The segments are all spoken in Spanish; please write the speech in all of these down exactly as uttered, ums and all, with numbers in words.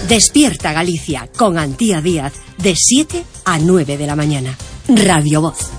Despierta Galicia con Antía Díaz de siete a nueve de la mañana. Radio Voz.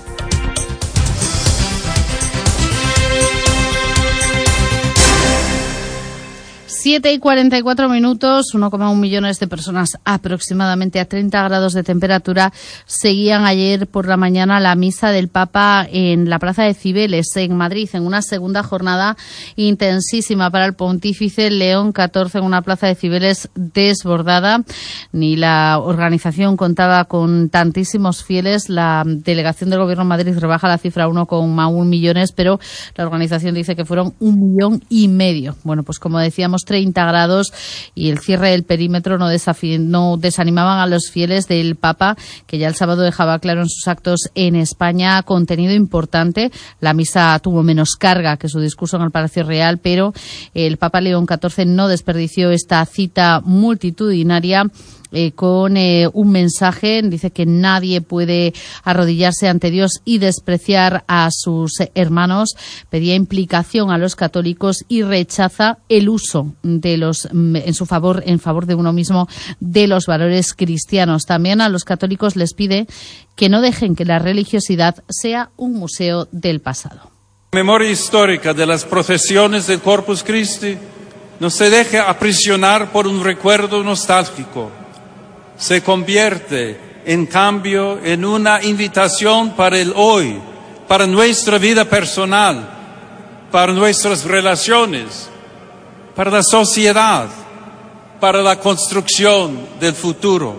siete y cuarenta y cuatro minutos, uno coma uno millones de personas aproximadamente a treinta grados de temperatura seguían ayer por la mañana la misa del Papa en la Plaza de Cibeles, en Madrid, en una segunda jornada intensísima para el pontífice León catorce, en una Plaza de Cibeles desbordada. Ni la organización contaba con tantísimos fieles. La delegación del Gobierno de Madrid rebaja la cifra a uno coma uno millones, pero la organización dice que fueron un millón y medio. Bueno, pues como decíamos, treinta grados y el cierre del perímetro no, desafi- no desanimaban a los fieles del Papa, que ya el sábado dejaba claro en sus actos en España contenido importante. La misa tuvo menos carga que su discurso en el Palacio Real, pero el Papa León catorce no desperdició esta cita multitudinaria Eh, con eh, un mensaje. Dice que nadie puede arrodillarse ante Dios y despreciar a sus hermanos. Pedía implicación a los católicos y rechaza el uso de los en su favor, en favor de uno mismo, de los valores cristianos. También a los católicos les pide que no dejen que la religiosidad sea un museo del pasado. La memoria histórica de las procesiones del Corpus Christi no se deje aprisionar por un recuerdo nostálgico. Se convierte, en cambio, en una invitación para el hoy, para nuestra vida personal, para nuestras relaciones, para la sociedad, para la construcción del futuro.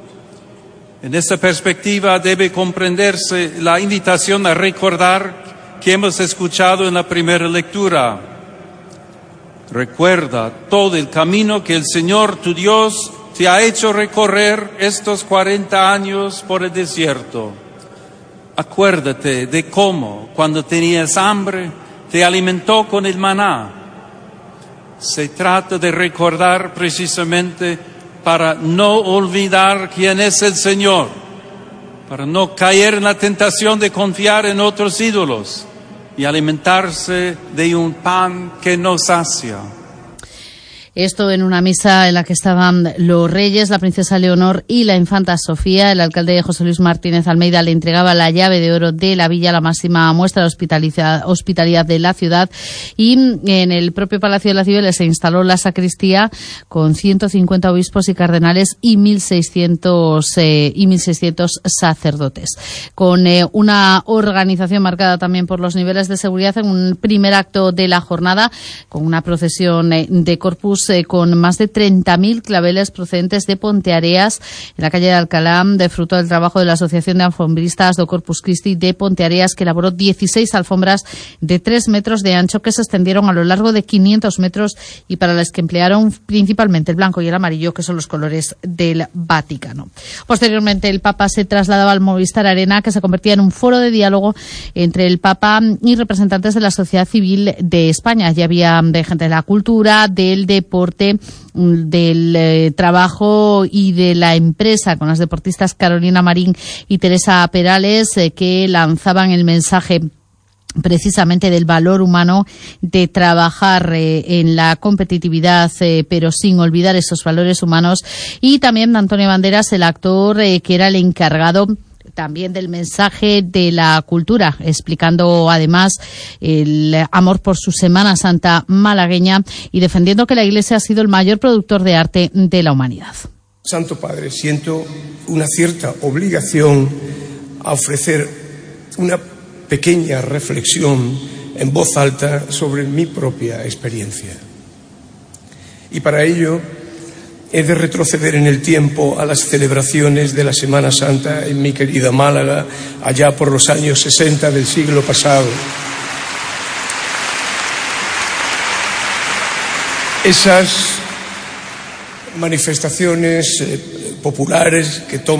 En esta perspectiva debe comprenderse la invitación a recordar que hemos escuchado en la primera lectura. Recuerda todo el camino que el Señor tu Dios te ha hecho recorrer estos cuarenta años por el desierto. Acuérdate de cómo, cuando tenías hambre, te alimentó con el maná. Se trata de recordar precisamente para no olvidar quién es el Señor, para no caer en la tentación de confiar en otros ídolos y alimentarse de un pan que nos sacia. Esto en una misa en la que estaban los reyes, la princesa Leonor y la infanta Sofía. El alcalde José Luis Martínez Almeida le entregaba la llave de oro de la villa, la máxima muestra de hospitalidad, hospitalidad de la ciudad. Y en el propio Palacio de la Cibeles se instaló la sacristía con ciento cincuenta obispos y cardenales y mil seiscientos, eh, y mil seiscientos sacerdotes. Con eh, una organización marcada también por los niveles de seguridad en un primer acto de la jornada, con una procesión eh, de Corpus con más de treinta mil claveles procedentes de Ponteareas en la calle de Alcalá, de fruto del trabajo de la Asociación de Alfombristas do Corpus Christi de Ponteareas, que elaboró dieciséis alfombras de tres metros de ancho que se extendieron a lo largo de quinientos metros y para las que emplearon principalmente el blanco y el amarillo, que son los colores del Vaticano. Posteriormente, el Papa se trasladaba al Movistar Arena, que se convertía en un foro de diálogo entre el Papa y representantes de la sociedad civil de España. Ya había de gente de la cultura, del deporte, del eh, trabajo y de la empresa, con las deportistas Carolina Marín y Teresa Perales, eh, que lanzaban el mensaje precisamente del valor humano de trabajar eh, en la competitividad, eh, pero sin olvidar esos valores humanos. Y también Antonio Banderas, el actor eh, que era el encargado también del mensaje de la cultura, explicando además el amor por su Semana Santa malagueña y defendiendo que la Iglesia ha sido el mayor productor de arte de la humanidad. Santo Padre, siento una cierta obligación a ofrecer una pequeña reflexión en voz alta sobre mi propia experiencia. Y para ello he de retroceder en el tiempo a las celebraciones de la Semana Santa en mi querida Málaga, allá por los años sesenta del siglo pasado. Esas manifestaciones eh, populares que toman